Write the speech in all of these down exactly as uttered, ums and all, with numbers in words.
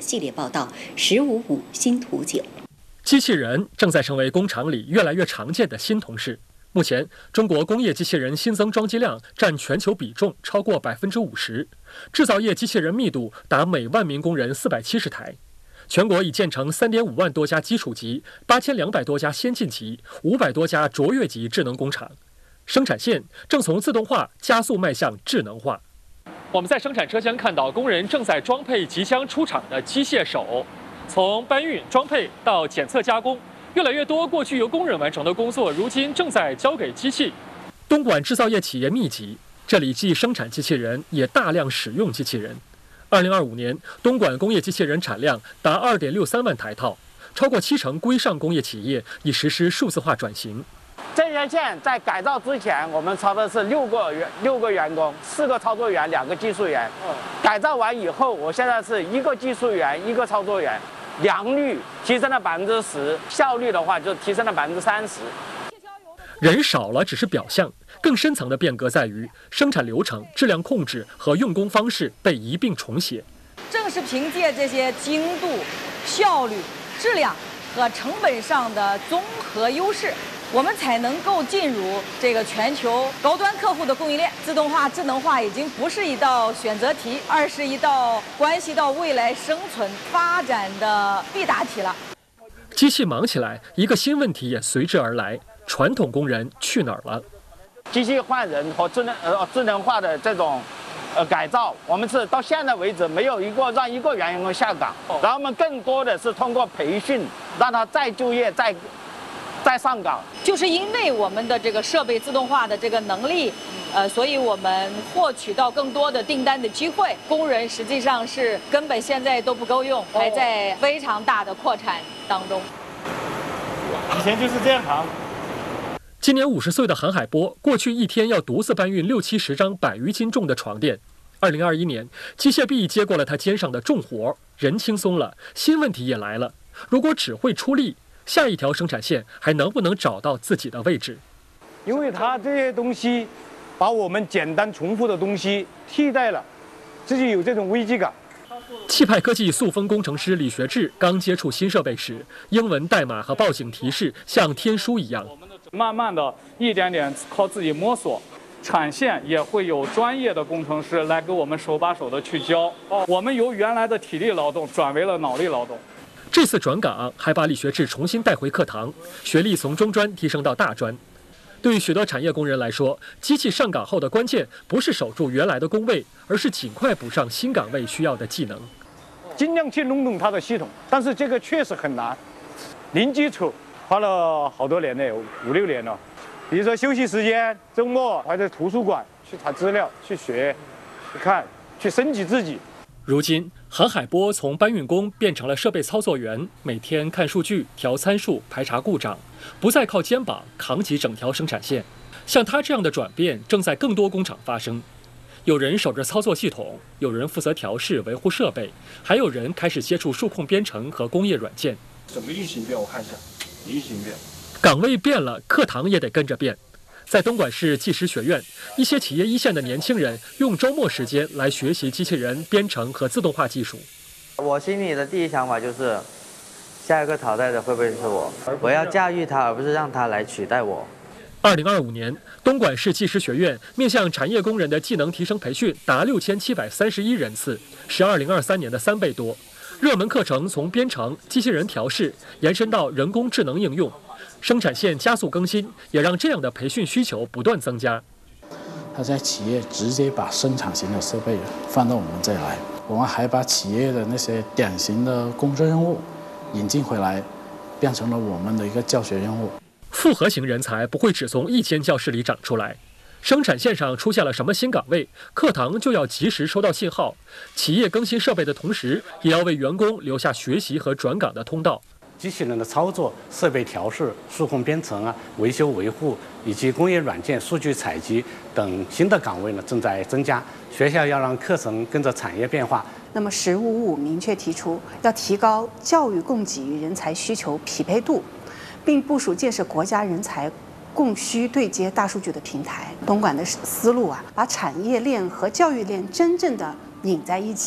系列报道《十五五新图景》。 机器人正在成为工厂里越来越常见的新同事。目前，中国工业机器人新增装机量占全球比重超过百分之五十，制造业机器人密度达每万名工人四百七十台。全国已建成三点五万多家基础级、八千两百多家先进级、五百多家卓越级智能工厂。生产线正从自动化加速迈向智能化。我们在生产车间看到工人正在装配即将出厂的机械手，从搬运、装配到检测加工，越来越多过去由工人完成的工作，如今正在交给机器。东莞制造业企业密集，这里既生产机器人，也大量使用机器人。二零二五年，东莞工业机器人产量达二点六三万台套，超过七成规上工业企业已实施数字化转型。 这些线在改造之前，我们操的是六个员六个员工，四个操作员，两个技术员。改造完以后，我现在是一个技术员，一个操作员，良率提升了百分之十，效率的话就提升了百分之三十。 人少了只是表象，更深层的变革在于生产流程、质量控制和用工方式被一并重写。 正是凭借这些精度、效率、质量和成本上的综合优势，我们才能够进入这个全球高端客户的供应链。自动化、智能化已经不是一道选择题，而是一道关系到未来生存发展的必答题了。 机器忙起来，一个新问题也随之而来：传统工人去哪儿了？ 机器换人和智能呃智能化的这种呃改造，我们是到现在为止没有一个让一个员工下岗，然后我们更多的是通过培训让他再就业再。再上岗， 就是因为我们的这个设备自动化的这个能力，呃，所以我们获取到更多的订单的机会。工人实际上是根本现在都不够用，还在非常大的扩产当中。 以前就是这样行。 今年五十岁的韩海波，过去一天要独自搬运六七十张百余斤重的床垫。二零二一年，机械臂接过了他肩上的重活，人轻松了，新问题也来了。如果只会出力，下一条生产线还能不能找到自己的位置？ 因为它这些东西把我们简单重复的东西替代了，自己有这种危机感。 气派科技塑封工程师李学志刚接触新设备时，英文代码和报警提示像天书一样。 慢慢的一点点靠自己摸索，产线也会有专业的工程师来给我们手把手的去教。我们由原来的体力劳动转为了脑力劳动。 这次转岗还把李学志重新带回课堂，学历从中专提升到大专。对于许多产业工人来说，机器上岗后的关键不是守住原来的工位，而是尽快补上新岗位需要的技能。 尽量去弄懂它的系统，但是这个确实很难。零基础花了好多年了，五六年了。比如说休息时间、周末还在图书馆去查资料、去学、去看、去升级自己。 如今，韩海波从搬运工变成了设备操作员，每天看数据、调参数、排查故障，不再靠肩膀扛起整条生产线。像他这样的转变正在更多工厂发生。有人守着操作系统，有人负责调试、维护设备，还有人开始接触数控编程和工业软件。 整个运行变，我看一下，运行变。 岗位变了，课堂也得跟着变。在东莞市技师学院，一些企业一线的年轻人用周末时间来学习机器人编程和自动化技术。 我心里的第一想法就是，下一个淘汰的会不会是我？我要驾驭它，而不是让它来取代我。 二零二五年，东莞市技师学院面向产业工人的技能提升培训达六千七百三十一人次，是二零二三年的三倍多。热门课程从编程、机器人调试延伸到人工智能应用。生产线加速更新，也让这样的培训需求不断增加。 他在企业直接把生产型的设备放到我们这来，我们还把企业的那些典型的工作任务引进回来，变成了我们的一个教学任务。 复合型人才不会只从一间教室里长出来，生产线上出现了什么新岗位，课堂就要及时收到信号。企业更新设备的同时，也要为员工留下学习和转岗的通道。 机器人的操作、设备调试、数控编程啊、维修维护以及工业软件、数据采集等新的岗位呢正在增加。学校要让课程跟着产业变化。 那么“十五五”明确提出要提高教育供给与人才需求匹配度，并部署建设国家人才供需对接大数据的平台。东莞的思路啊，把产业链和教育链真正的拧在一起，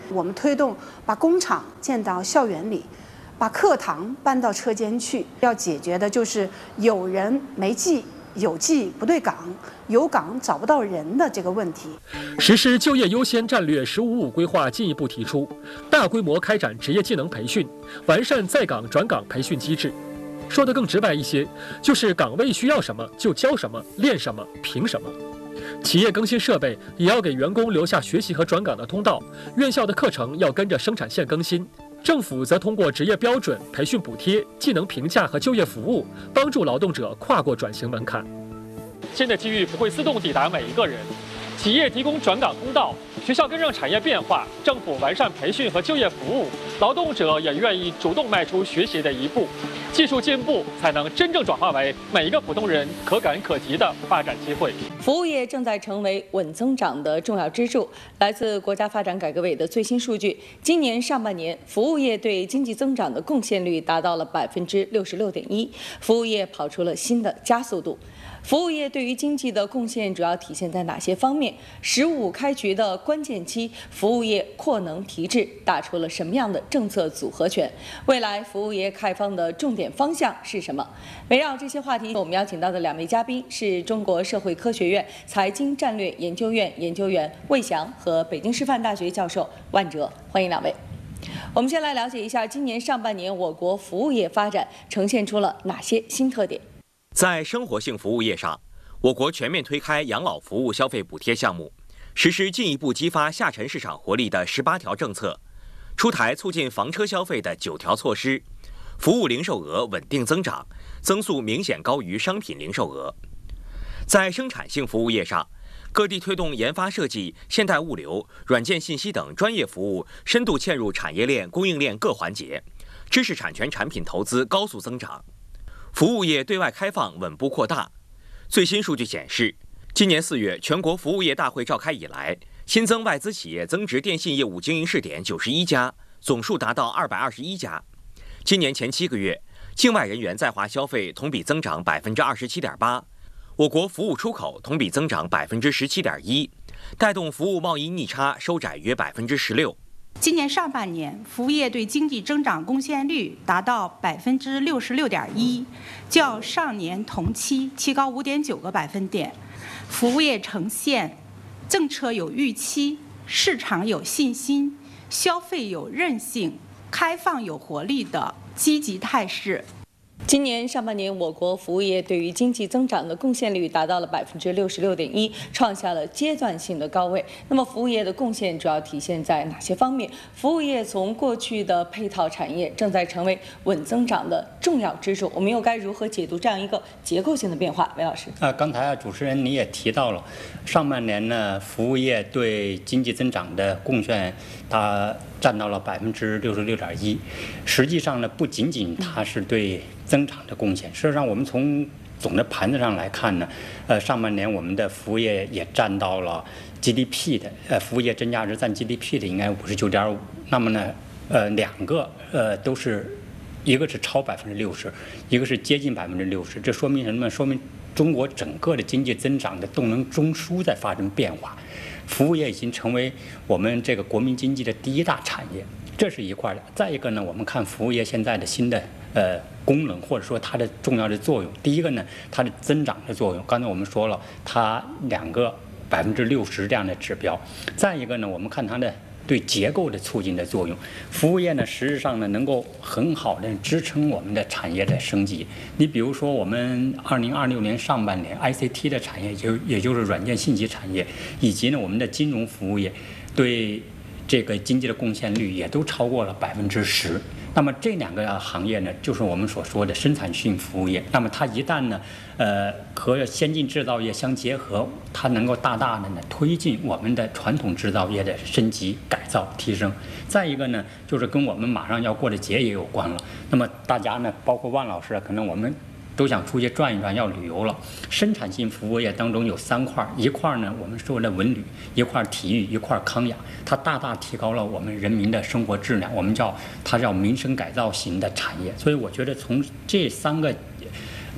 我们推动把工厂建到校园里，把课堂搬到车间去。要解决的就是有人没技，有技不对岗，有岗找不到人的这个问题。 实施就业优先战略“十五五”规划进一步提出，大规模开展职业技能培训，完善在岗转岗培训机制。说得更直白一些，就是岗位需要什么就教什么，练什么凭什么。企业更新设备也要给员工留下学习和转岗的通道，院校的课程要跟着生产线更新。政府则通过职业标准、培训补贴、技能评价和就业服务，帮助劳动者跨过转型门槛。新的机遇不会自动抵达每一个人，企业提供转岗通道，学校跟上产业变化，政府完善培训和就业服务，劳动者也愿意主动迈出学习的一步。技术进步才能真正转化为每一个普通人可感可及的发展机会。 服务业正在成为稳增长的重要支柱。来自国家发展改革委的最新数据，今年上半年，服务业对经济增长的贡献率达到了百分之六十六点一，服务业跑出了新的加速度。服务业对于经济的贡献主要体现在哪些方面？“十五”开局的关键期，服务业扩能提质打出了什么样的政策组合拳？未来服务业开放的重点方向是什么？围绕这些话题，我们邀请到的两位嘉宾是中国社会科学院财经战略研究院研究员魏翔和北京师范大学教授万哲，欢迎两位。我们先来了解一下今年上半年我国服务业发展呈现出了哪些新特点。 在生活性服务业上，我国全面推开养老服务消费补贴项目，实施进一步激发下沉市场活力的十八条政策，出台促进房车消费的九条措施，服务零售额稳定增长，增速明显高于商品零售额。在生产性服务业上，各地推动研发设计、现代物流、软件信息等专业服务深度嵌入产业链、供应链各环节，知识产权产品投资高速增长。服务业对外开放稳步扩大。最新数据显示，今年四月全国服务业大会召开以来，新增外资企业增值电信业务经营试点九十一家，总数达到二百二十一家。今年前七个月，境外人员在华消费同比增长百分之二十七点八，我国服务出口同比增长百分之十七点一，带动服务贸易逆差收窄约百分之十六。 今年上半年，服务业对经济增长贡献率达到百分之六十六点一，较上年同期提高五点九个百分点。服务业呈现政策有预期、市场有信心、消费有韧性、开放有活力的积极态势。 今年上半年，我国服务业对于经济增长的贡献率达到了百分之六十六点一，创下了阶段性的高位。那么，服务业的贡献主要体现在哪些方面？服务业从过去的配套产业，正在成为稳增长的重要支柱。我们又该如何解读这样一个结构性的变化？韦老师， 啊，刚才啊，主持人你也提到了，上半年呢，服务业对经济增长的贡献，它占到了百分之六十六点一。实际上呢，不仅仅它是对增长的贡献，事实上我们从总的盘子上来看呢，呃，上半年我们的服务业也占到了 G D P 的，呃，服务业真价值占 G D P 的应该五十九点五。那么呢，呃，两个呃都是，一个是超百分之六十，一个是接近百分之六十。这说明什么？说明中国整个的经济增长的动能中枢在发生变化，服务业已经成为我们这个国民经济的第一大产业，这是一块的。再一个呢，我们看服务业现在的新的呃功能，或者说它的重要的作用。第一个呢，它的增长的作用，刚才我们说了，它两个百分之六十这样的指标。再一个呢，我们看它的对结构的促进的作用。服务业呢，实质上呢，能够很好的支撑我们的产业的升级。你比如说，我们二零二六年上半年 I C T 的产业，就也就是软件信息产业，以及呢我们的金融服务业，对这个经济的贡献率也都超过了百分之十。那么这两个行业呢，就是我们所说的生产性服务业。那么它一旦呢，呃，和先进制造业相结合，它能够大大的呢推进我们的传统制造业的升级、改造、提升。再一个呢，就是跟我们马上要过的节也有关了。那么大家呢，包括万老师，可能我们都想出去转一转，要旅游了。生产性服务业当中有三块，一块呢我们说的文旅，一块体育，一块康养，它大大提高了我们人民的生活质量，我们叫它叫民生改造型的产业。所以我觉得从这三个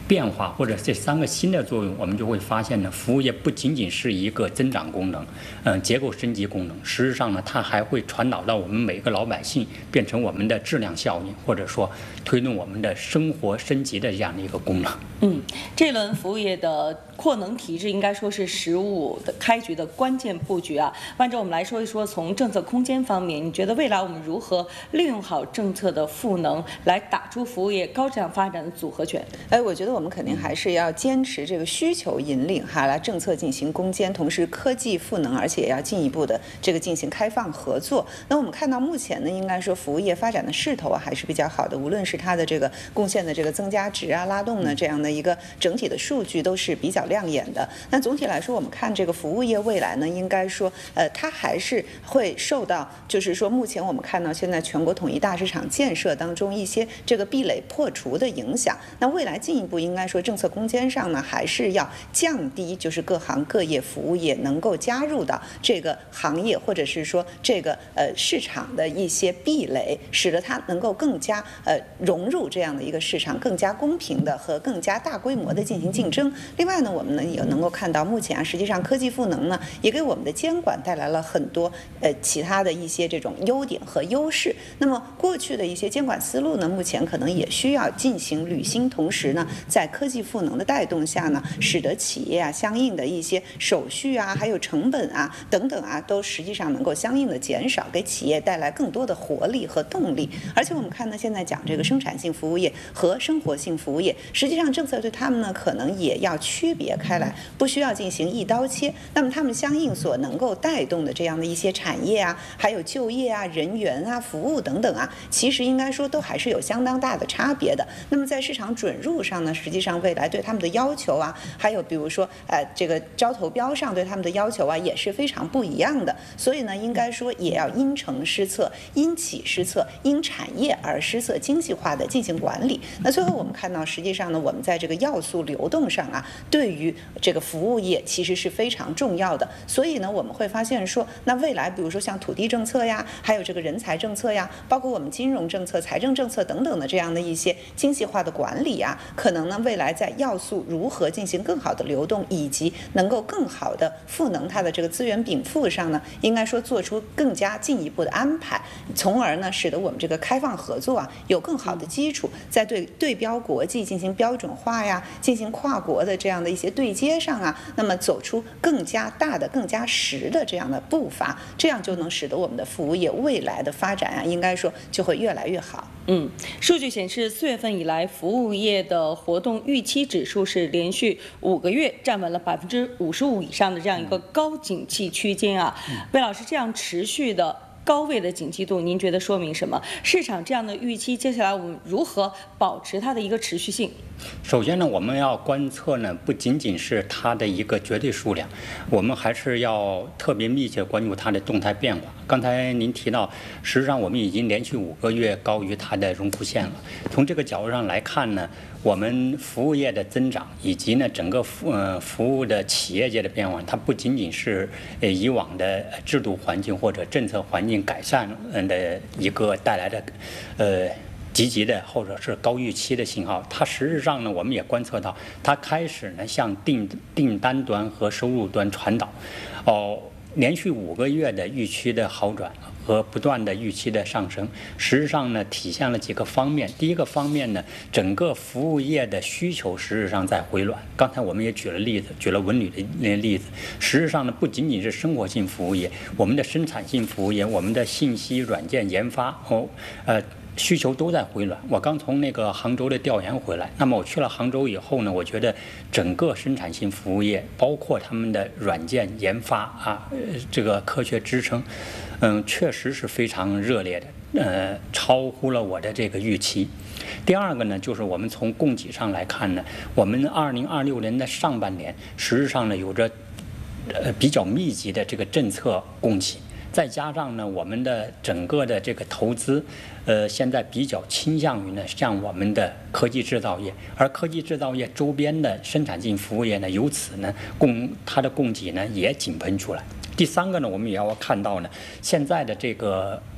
变化或者这三个新的作用，我们就会发现呢，服务业不仅仅是一个增长功能，嗯，结构升级功能，实际上呢，它还会传导到我们每个老百姓，变成我们的质量效应，或者说推动我们的生活升级的这样的一个功能。 嗯，这轮服务业的扩能提质应该说是“十五”的开局的关键布局啊。万州，我们来说一说，从政策空间方面，你觉得未来我们如何利用好政策的赋能，来打出服务业高质量发展的组合拳？ 哎，我觉得我们肯定还是要坚持这个需求引领哈，来政策进行攻坚，同时科技赋能，而且也要进一步的这个进行开放合作。那我们看到目前呢，应该说服务业发展的势头啊还是比较好的，无论是它的这个贡献的这个增加值啊、拉动呢这样的一个整体的数据都是比较亮眼的。那总体来说，我们看这个服务业未来呢，应该说呃它还是会受到，就是说目前我们看到现在全国统一大市场建设当中一些这个壁垒破除的影响。那未来进一步应该说政策空间上呢，还是要降低就是各行各业服务业能够加入到这个行业或者是说这个呃市场的一些壁垒，使得它能够更加呃融入这样的一个市场，更加公平的和更加大规模的进行竞争。另外呢，我们呢也能够看到，目前啊实际上科技赋能呢也给我们的监管带来了很多呃其他的一些这种优点和优势。那么过去的一些监管思路呢，目前可能也需要进行履新，同时呢，在科技赋能的带动下呢，使得企业啊相应的一些手续啊，还有成本啊等等啊，都实际上能够相应的减少，给企业带来更多的活力和动力。而且我们看呢，现在讲这个生产性服务业和生活性服务业，实际上政策对他们呢可能也要区别开来，不需要进行一刀切。那么他们相应所能够带动的这样的一些产业啊，还有就业啊、人员啊、服务等等啊，其实应该说都还是有相当大的差别的。那么在市场准入上呢，实际上未来对他们的要求啊，还有比如说呃这个招投标上对他们的要求啊，也是非常不一样的。所以呢，应该说也要因城施策、因企施策、因产业而施策，精细化的进行管理。那最后我们看到，实际上呢，我们在这个要素流动上啊，对于这个服务业其实是非常重要的。所以呢，我们会发现说，那未来比如说像土地政策呀，还有这个人才政策呀，包括我们金融政策、财政政策等等的这样的一些精细化的管理啊，可能呢未来在要素如何进行更好的流动，以及能够更好的赋能它的这个资源禀赋上呢，应该说做出更加进一步的安排，从而呢使得我们这个开放合作啊有更好的基础，在对对标国际进行标准化呀，进行跨国的这样的一些对接上啊，那么走出更加大的、更加实的这样的步伐，这样就能使得我们的服务业未来的发展啊，应该说就会越来越好。 嗯，数据显示，四月份以来，服务业的活动预期指数是连续五个月站稳了百分之五十五以上的这样一个高景气区间啊。魏老师，这样持续的高位的景气度，您觉得说明什么？市场这样的预期，接下来我们如何保持它的一个持续性？ 首先呢，我们要观测呢，不仅仅是它的一个绝对数量，我们还是要特别密切关注它的动态变化。刚才您提到，实际上我们已经连续五个月高于它的荣枯线了。从这个角度上来看呢，我们服务业的增长以及呢整个服呃服务的企业界的变化，它不仅仅是呃以往的制度环境或者政策环境改善的一个带来的呃。积极的或者是高预期的信号，它实质上呢，我们也观测到，它开始呢向订订单端和收入端传导，哦，连续五个月的预期的好转和不断的预期的上升，实际上呢体现了几个方面。第一个方面呢，整个服务业的需求实质上在回暖。刚才我们也举了例子，举了文旅的例子。实质上呢，不仅仅是生活性服务业，我们的生产性服务业，我们的信息软件研发哦，呃。需求都在回暖。我刚从那个杭州的调研回来，那么我去了杭州以后呢，我觉得整个生产性服务业，包括他们的软件研发啊，这个科学支撑，嗯，确实是非常热烈的，呃，超乎了我的这个预期。第二个呢，就是我们从供给上来看呢，我们二零二六年的上半年，实际上呢有着呃比较密集的这个政策供给。再加上呢，我们的整个的这个投资，呃，现在比较倾向于呢，向我们的科技制造业，而科技制造业周边的生产性服务业呢，由此呢，供它的供给呢也井喷出来。第三个呢，我们也要看到呢，现在的这个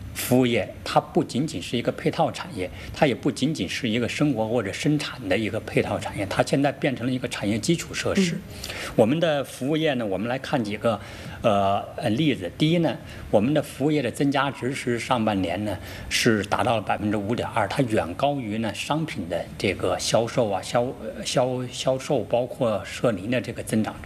服务业它不仅仅是一个配套产业，它也不仅仅是一个生活或者生产的一个配套产业，它现在变成了一个产业基础设施。嗯、我们的服务业呢，我们来看几个呃例子。第一呢，我们的服务业的增加值是上半年呢是达到了百分之五点二，它远高于呢商品的这个销售啊销销销售包括社零的这个增长。